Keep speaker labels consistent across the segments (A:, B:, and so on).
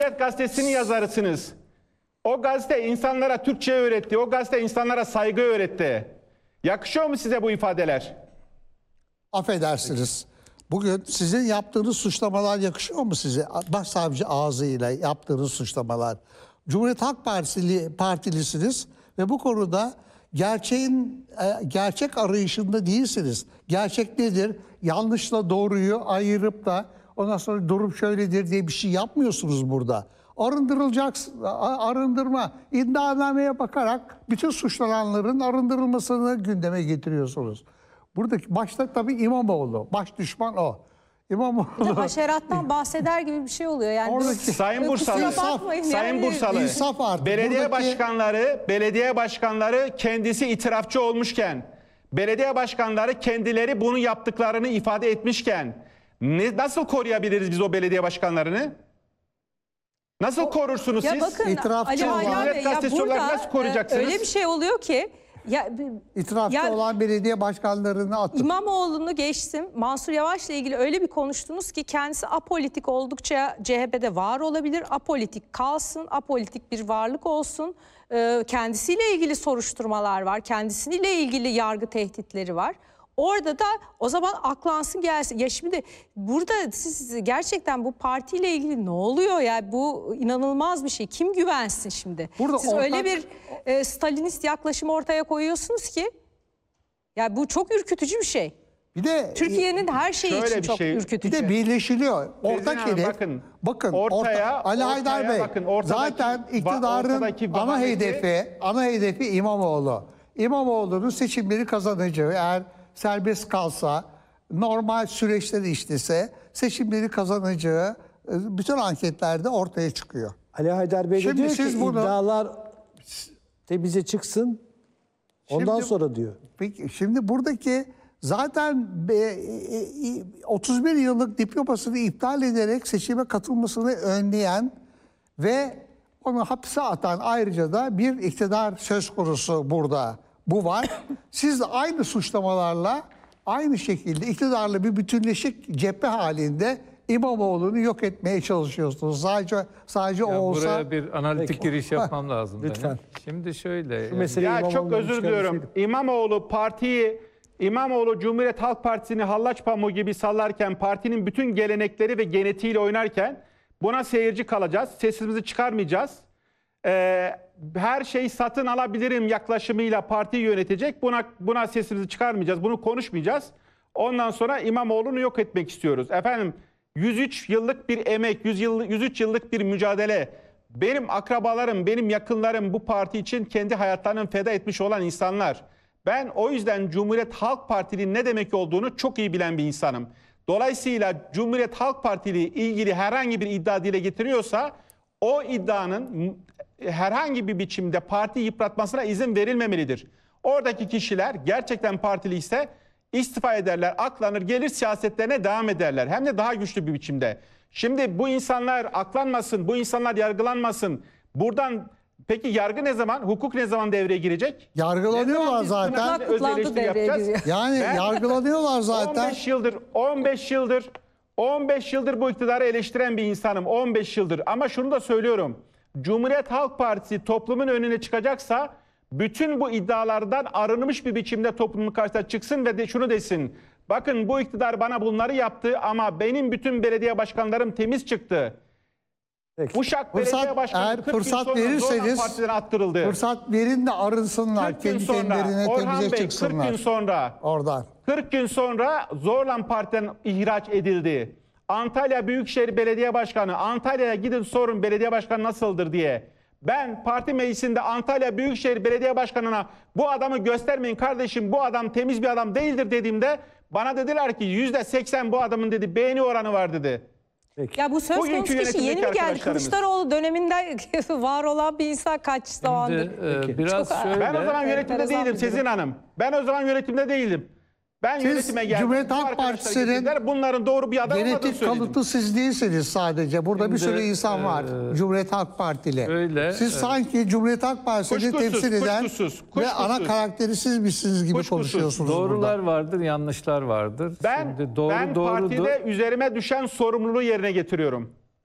A: Gazetesini yazarısınız. O gazete insanlara Türkçe öğretti. O gazete insanlara saygı öğretti. Yakışıyor mu size bu ifadeler?
B: Affedersiniz. Bugün sizin yaptığınız suçlamalar yakışıyor mu size? Başsavcı ağzıyla yaptığınız suçlamalar. Cumhuriyet Halk Partilisiniz ve bu konuda gerçek arayışında değilsiniz. Gerçek nedir? Yanlışla doğruyu ayırıp da ondan sonra durum şöyledir diye bir şey yapmıyorsunuz burada. Arındırma, iddianameye bakarak bütün suçlananların arındırılmasını gündeme getiriyorsunuz. Buradaki başta tabii İmamoğlu. Baş düşman o. İmamoğlu.
C: Haşerattan bahseder gibi bir şey oluyor. Yani
B: Oradaki,
A: Sayın Bursalı, Sayın Bursalı, belediye başkanları kendisi itirafçı olmuşken, belediye başkanları kendileri bunu yaptıklarını ifade etmişken, nasıl koruyabiliriz biz o belediye başkanlarını? Nasıl korursunuz siz?
C: Bakın,
B: İtirafçı
C: Ali Haydar
B: olan,
C: Bey,
A: burada nasıl koruyacaksınız?
C: öyle bir şey oluyor ki
B: İtirafçı olan belediye başkanlarını attı.
C: İmamoğlu'nu geçtim. Mansur Yavaş'la ilgili öyle bir konuştunuz ki kendisi apolitik oldukça CHP'de var olabilir. Apolitik kalsın, apolitik bir varlık olsun. Kendisiyle ilgili soruşturmalar var. Kendisiyle ilgili yargı tehditleri var. Orada da o zaman aklansın gelsin. Ya şimdi burada siz gerçekten bu partiyle ilgili ne oluyor ya? Bu inanılmaz bir şey. Kim güvensin şimdi?
B: Burada
C: siz öyle bir Stalinist yaklaşım ortaya koyuyorsunuz ki ya bu çok ürkütücü bir şey.
B: Bir de
C: Türkiye'nin her şeyi için çok ürkütücü.
B: Bir de birleşiliyor. Ortak hedef.
A: Bakın
B: Ali Haydar Bey. Zaten iktidarın ana hedefi İmamoğlu. İmamoğlu'nun seçimleri kazanacağı, eğer serbest kalsa, normal süreçleri işlese seçimleri kazanacağı bütün anketlerde ortaya çıkıyor.
D: Ali Haydar Bey de
B: Şimdi
D: diyor
B: siz
D: ki iddialar temize çıksın ondan sonra diyor.
B: Peki, şimdi buradaki zaten 31 yıllık diplomasını iptal ederek seçime katılmasını önleyen ve onu hapse atan ayrıca da bir iktidar söz konusu burada. Bu var. Siz de aynı suçlamalarla aynı şekilde iktidarla bir bütünleşik cephe halinde İmamoğlu'nu yok etmeye çalışıyorsunuz. Sadece o olsa...
E: Buraya bir analitik giriş yapmam lazım.
D: Lütfen.
E: Benim. Şimdi şöyle...
A: Ya çok özür diliyorum. İmamoğlu Cumhuriyet Halk Partisi'ni hallaç pamuğu gibi sallarken, partinin bütün gelenekleri ve genetiğiyle oynarken buna seyirci kalacağız. Sesimizi çıkarmayacağız. Her şeyi satın alabilirim yaklaşımıyla partiyi yönetecek. Buna sesimizi çıkarmayacağız. Bunu konuşmayacağız. Ondan sonra İmamoğlu'nu yok etmek istiyoruz. Efendim 103 yıllık bir emek, 103 yıllık bir mücadele. Benim akrabalarım, benim yakınlarım bu parti için kendi hayatlarını feda etmiş olan insanlar. Ben o yüzden Cumhuriyet Halk Partisi'nin ne demek olduğunu çok iyi bilen bir insanım. Dolayısıyla Cumhuriyet Halk Partisi ile ilgili herhangi bir iddia dile getiriyorsa o iddianın herhangi bir biçimde parti yıpratmasına izin verilmemelidir. Oradaki kişiler gerçekten partili ise istifa ederler, aklanır, gelir siyasetlerine devam ederler. Hem de daha güçlü bir biçimde. Şimdi bu insanlar aklanmasın, bu insanlar yargılanmasın. Buradan peki yargı ne zaman, hukuk ne zaman devreye girecek?
B: Yargılanıyorlar zaten. Yani yargılanıyorlar zaten.
A: 15 yıldır bu iktidarı eleştiren bir insanım. 15 yıldır. Ama şunu da söylüyorum. Cumhuriyet Halk Partisi toplumun önüne çıkacaksa bütün bu iddialardan arınmış bir biçimde toplumun karşısına çıksın ve şunu desin. Bakın bu iktidar bana bunları yaptı ama benim bütün belediye başkanlarım temiz çıktı.
D: Peki.
A: Uşak Belediye Başkanı 40
B: fırsat
A: gün sonra
B: verirseniz,
A: partiden attırıldı.
B: Fırsat verin de arınsınlar. Kendi kendilerine temize çıksınlar.
A: 40 gün sonra.
B: Oradan.
A: 40 gün sonra zorla partiden ihraç edildi. Antalya Büyükşehir Belediye Başkanı, Antalya'ya gidin sorun belediye başkanı nasıldır diye. Ben parti meclisinde Antalya Büyükşehir Belediye Başkanı'na bu adamı göstermeyin kardeşim, bu adam temiz bir adam değildir dediğimde bana dediler ki %80 bu adamın dedi beğeni oranı var dedi.
D: Peki.
C: Ya bu söz konusu kişi yeni mi geldi? Kılıçdaroğlu döneminde var olan bir insan kaç zamandır?
E: Biraz şöyle...
A: Ben o zaman yönetimde değildim Sezin Hanım. Ben o zaman yönetimde değildim. Ben yönetime geldim.
B: Cumhuriyet Halk Partisi'nin
A: bunların doğru bir aday olmadığını
B: genetik
A: söyledim.
B: kalıtı siz değilsiniz sadece. Burada bir sürü insan var. Cumhuriyet Halk Partili. Siz sanki Cumhuriyet Halk Partisi'ni temsil eden ve ana karakteri siz misiniz gibi konuşuyorsunuz.
E: Doğrular
B: burada.
E: vardır, yanlışlar vardır.
A: Ben partide üzerime düşen sorumluluğu yerine getiriyorum.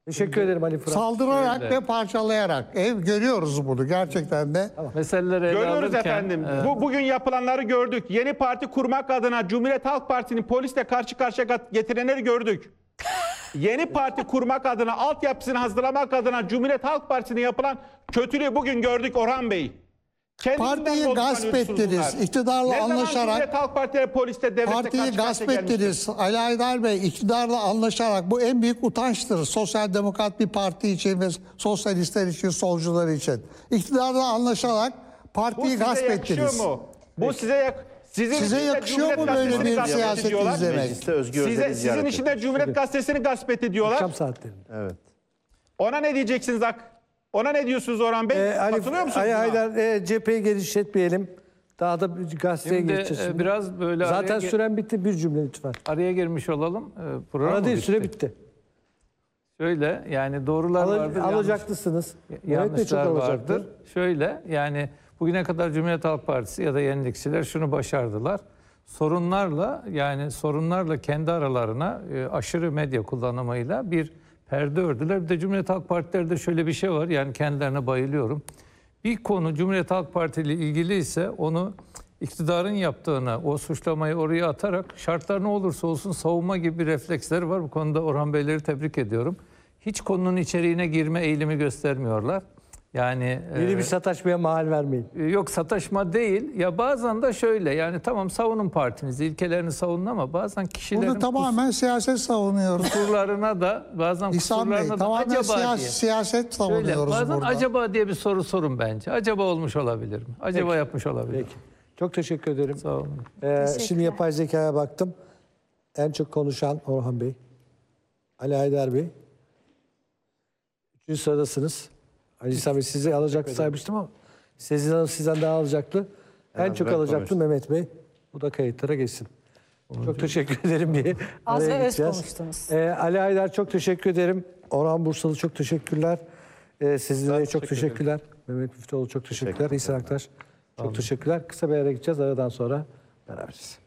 D: Teşekkür ederim Ali Fırat.
B: Saldırarak
E: Öyle.
B: ve parçalayarak. Görüyoruz bunu gerçekten de.
E: Meseleleri ele
A: Görüyoruz
E: alırken,
A: efendim. Bugün yapılanları gördük. Yeni parti kurmak adına Cumhuriyet Halk Partisi'ni polisle karşı karşıya getirenleri gördük. Yeni parti kurmak adına, altyapısını hazırlamak adına Cumhuriyet Halk Partisi'ne yapılan kötülüğü bugün gördük Orhan Bey. Kendisinden
B: Partiyi
A: yol
B: gasp
A: kullanıyorsunuz
B: ettiniz.
A: bunlar.
B: İktidarla
A: Ne zaman
B: anlaşarak
A: Cumhuriyet Halk Partisi poliste devletle
B: partiyi
A: karşı
B: gasp
A: karşıya gelmiştir?
B: ettiniz. Ali Aydar Bey iktidarla anlaşarak, bu en büyük utançtır. Sosyal Demokrat bir parti için ve sosyalistler için, solcular için. İktidarla anlaşarak
A: Bu
B: partiyi
A: size
B: gasp
A: yakışıyor
B: ettiniz.
A: mu? Bu sizin
B: Size
A: içinde
B: yakışıyor mu
A: Cumhuriyet
B: böyle
A: Gazetesi'ni
B: bir
A: gasp
B: siyaset
A: ediyorlar.
B: izlemek?
F: Mecliste Özgür Özel'i
A: Sizin
F: ziyaret
A: içinde
F: ettim.
A: Cumhuriyet Gazetesi'ni gasp ediyorlar.
D: Akşam saatlerinde.
F: Evet.
A: Ona ne diyeceksiniz Ona ne diyorsunuz Orhan Bey? Katılıyor musunuz
D: Ali
A: buna?
D: Haydar, cepheyi genişletmeyelim. Daha da bir gazeteye
E: Şimdi,
D: geçeceğiz. Şimdi.
E: biraz böyle
D: Zaten
E: araya
D: süren bitti. Bir cümle lütfen.
E: araya girmiş olalım. Program
D: Ara
E: mı
D: değil,
E: bitti?
D: süre bitti.
E: Şöyle yani doğrular vardır.
D: Alacaklısınız. Mehmet Bey çok
E: Yanlışlar
D: alacaktır.
E: vardır. Şöyle yani bugüne kadar Cumhuriyet Halk Partisi ya da yenilikçiler şunu başardılar. Sorunlarla kendi aralarına aşırı medya kullanımıyla bir perde ördüler. Bir de Cumhuriyet Halk Partilerde şöyle bir şey var. Yani kendilerine bayılıyorum. Bir konu Cumhuriyet Halk Partisi ile ilgili ise onu iktidarın yaptığını, o suçlamayı oraya atarak şartlar ne olursa olsun savunma gibi bir refleksleri var. Bu konuda Orhan Beyleri tebrik ediyorum. Hiç konunun içeriğine girme eğilimi göstermiyorlar. Yani
D: Yeni bir sataşmaya mahal vermeyin.
E: yok sataşma değil. Ya bazen de şöyle yani tamam savunun partinizi, ilkelerini savunun ama bazen kişilerin
B: Burada tamamen siyaset savunuyoruz.
E: kusurlarına da bazen
B: İhsan Bey,
E: kusurlarına da
B: tamamen
E: acaba diye.
B: siyaset
E: Şöyle,
B: savunuyoruz
E: bazen
B: burada.
E: acaba diye bir soru sorun bence. Acaba olmuş olabilir mi? Acaba yapmış olabilir mi?
D: Peki. Çok teşekkür ederim.
E: Sağ olun.
D: Şimdi yapay zekaya baktım. En çok konuşan Orhan Bey. Ali Haydar Bey. 3. sıradasınız. Ali İhsan Bey sizi alacaktı saymıştım ama Sezin Hanım sizden daha alacaktı. En çok
F: ben
D: alacaktı
F: konuştum.
D: Mehmet Bey. Bu da kayıtlara geçsin. Çok teşekkür ederim. Bir
C: Az
D: araya
C: ve öz
D: gideceğiz.
C: konuştunuz.
D: Ali Haydar çok teşekkür ederim. Orhan Bursalı çok teşekkürler. Sezin Bey çok teşekkürler. Mehmet Müftüoğlu çok teşekkürler. İhsan Aktaş çok teşekkürler. Kısa bir ara gideceğiz. Aradan sonra beraberiz.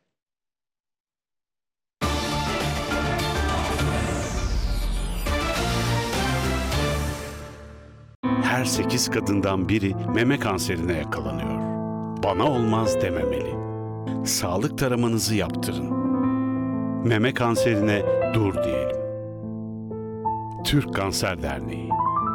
G: Her 8 kadından biri meme kanserine yakalanıyor. Bana olmaz dememeli. Sağlık taramanızı yaptırın. Meme kanserine dur diyelim. Türk Kanser Derneği.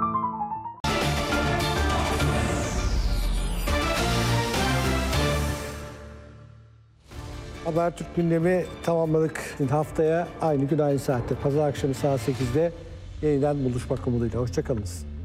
D: Habertürk gündemi tamamladık. Haftaya aynı gün aynı saatte Pazar akşamı saat 8'de yeniden buluşmak umuduyla. Hoşça kalınız.